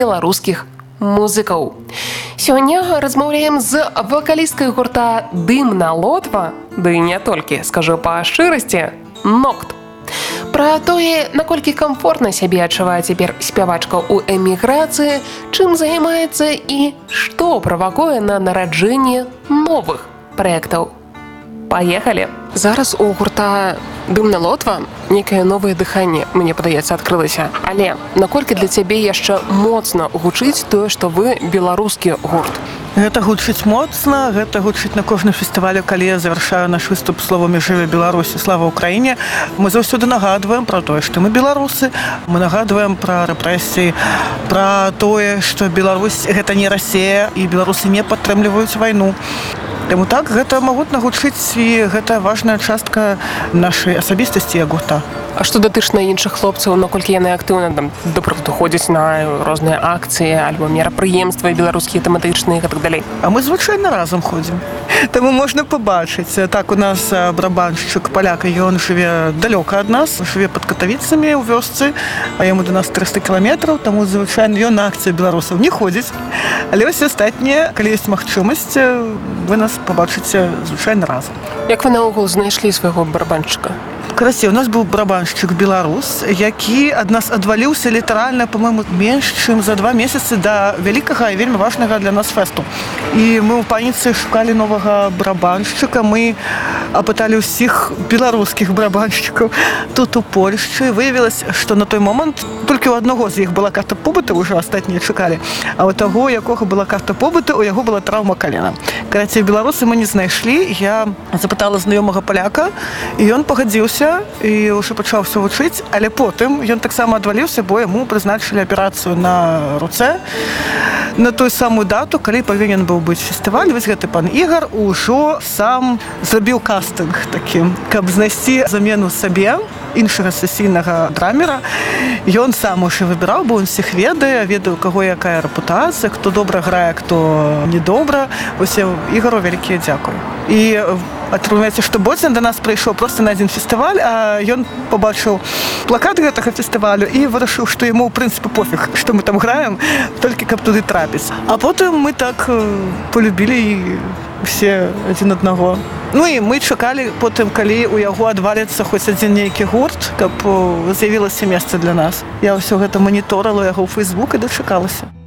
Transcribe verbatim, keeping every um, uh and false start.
беларускіх музыкаў. Сёння размаўляем з вакалісткай гурта «Дымна Лотва», ды не толькі, скажу па шчырасці, «Нокт». Пра тое, наколькі камфортна сябе адчувае цяпер спявачка ў эміграцыі, чым займаецца і што правакуе на нараджэнне новых праектаў. Паехалі! Зараз у гурта «Дымна Лотва» некае новае дыханне, мне падаецца, адкрылася. Але наколькі для цябе яшчэ моцна гучыць тое, што вы беларускі гурт? Гэта гучыць моцна, гэта гучыць на кожным фестывалю, калі я завяршаю наш выступ словамі «Жыве Беларусь» і «Слава Украіне». Мы заўсёды нагадваем пра тое, што мы беларусы, мы нагадваем пра рэпрэсіі, пра тое, што Беларусь – гэта не Расія, і беларусы не падтрымліваюць вайну. Таму так, гэта магутна гучыць, і гэта важная частка нашай асабістасці як гурта. А што датычна іншых хлопцаў, наколькі яны актыўна, там, да прыкладу, ходзяць на розныя акцыі, альбо мерапрыемствы беларускія тэматычныя і так далей? А мы звычайна разам ходзім. Таму можна пабачыць. Так, у нас барабаншчык паляка, ён жыве далёка ад нас, жыве пад Катавіцамі ў вёсцы, а яму да нас трыста кіламетраў, таму звычайна ён на акцыі беларусаў не ходзіць. Але ўсе астатнія, калі ёсць магчымасць, вы нас пабачыце звычайна разам. Як вы наогул знайшлі свайго барабаншчыка? Карацей, у нас быў барабаншчык беларус, які ад нас адваліўся літаральна, па-мойму, менш, чым за два месяцы да вялікага і вельмі важнага для нас фэсту. І мы ў паніцы шукалі новага барабаншчыка, мы апыталі ўсіх беларускіх барабаншчыкаў тут у Польшчы. Выявілася, што на той момант толькі ў аднаго з іх была карта побыту, ўжо астатнія чакалі, а ў таго, якога была карта побыту, у яго была траўма калена. Карацей, беларусы мы не знайшлі, я запытала знаёмага паляка, і ён пагадзіўся і ўжо пачаўся вучыць, але потым ён таксама адваліўся, бо яму прызначылі аперацыю на руцэ на тую самую дату, калі павінен быў быць фестываль. Вось гэты пан Ігар ужо сам зрабіў кастынг такі, каб знайсці замену сабе іншага сесійнага драмера. Ён сам уже выбіраў, бо ён всіх ведае, ведае, у каго якая рэпутацыя, хто добра грае, хто недобра. Вось Ігару вялікія дзякуй. І атрымаецца, што Боцін да нас прыйшоў проста на адзін фестываль, а ён пабачыў плакат гэтага фестывалю і вырашыў, што яму, ў прынцыпе, пофіг, што мы там граем, толькі каб туды трапіць. А потым мы так полюбілі все адзін аднаго. Ну і мы чакалі потым, калі ў яго адваліцца хоць адзін нейкі гурт, каб з'явілася месца для нас. Я ўсё гэта маніторыла яго ў Фейсбук і дачакалася.